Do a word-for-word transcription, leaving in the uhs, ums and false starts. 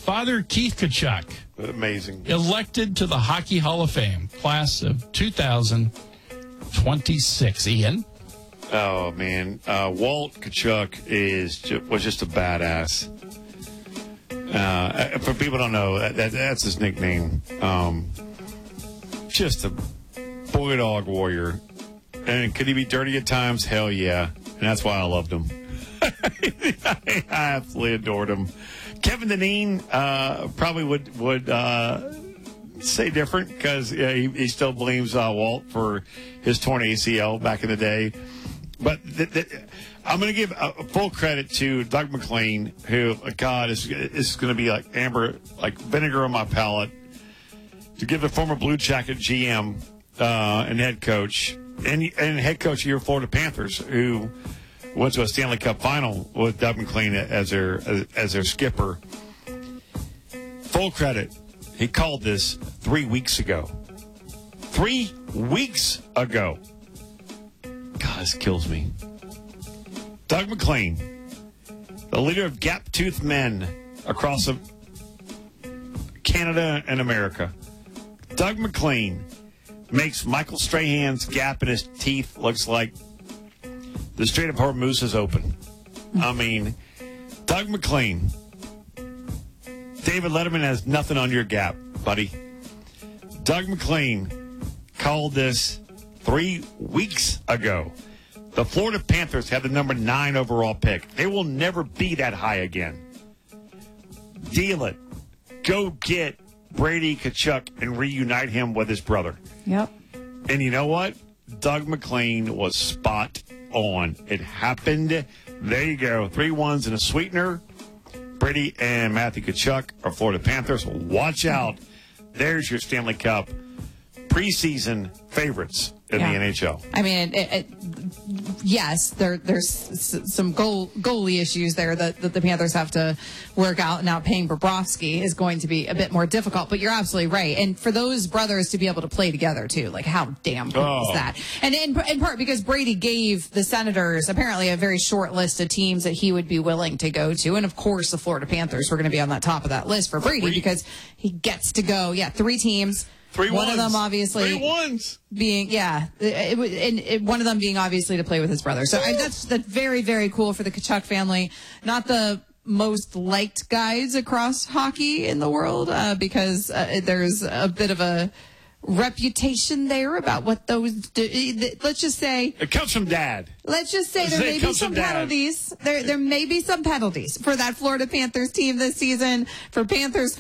father, Keith Tkachuk, amazing, elected to the Hockey Hall of Fame, class of two thousand twenty-six. Ian? Oh, man. Uh, Walt Tkachuk is ju- was just a badass. Uh, for people who don't know, that, that, that's his nickname. Um, just a boy dog warrior. And could he be dirty at times? Hell yeah. And that's why I loved him. I absolutely adored him. Kevin Dineen uh, probably would would uh, say different because yeah, he, he still blames uh, Walt for his torn A C L back in the day. But th- th- I'm going to give uh, full credit to Doug MacLean, who, God, is is going to be like amber, like vinegar on my palate, to give the former Blue Jacket G M uh, and head coach, and and head coach of your Florida Panthers, who went to a Stanley Cup final with Doug MacLean as their as, as their skipper. Full credit. He called this three weeks ago. Three weeks ago. God, this kills me. Doug MacLean, the leader of gap-toothed men across the, Canada and America. Doug MacLean makes Michael Strahan's gap in his teeth looks like the Strait of Hormuz is open. I mean, Doug MacLean, David Letterman has nothing on your gap, buddy. Doug MacLean called this three weeks ago. The Florida Panthers have the number nine overall pick. They will never be that high again. Deal it. Go get Brady Tkachuk and reunite him with his brother. Yep. And you know what? Doug MacLean was spot on. It happened. There you go. Three ones and a sweetener. Brady and Matthew Tkachuk are Florida Panthers. Watch out. There's your Stanley Cup preseason favorites in yeah. the N H L. I mean, it, it, yes, there, there's some goal goalie issues there that, that the Panthers have to work out. Now, paying Bobrovsky is going to be a bit more difficult, but you're absolutely right. And for those brothers to be able to play together, too, like how damn cool oh. is that? And in, in part because Brady gave the Senators apparently a very short list of teams that he would be willing to go to. And, of course, the Florida Panthers were going to be on that top of that list for Brady three. because he gets to go, yeah, three teams. Three one ones. of them obviously Three ones. being yeah, it, it, and it, one of them being obviously to play with his brother. So I, that's that's very very cool for the Tkachuk family. Not the most liked guys across hockey in the world uh, because uh, there's a bit of a reputation there about what those do. Let's just say it comes from Dad. Let's just say Let's there say may it be comes some from Dad. penalties. There there may be some penalties for that Florida Panthers team this season. For Panthers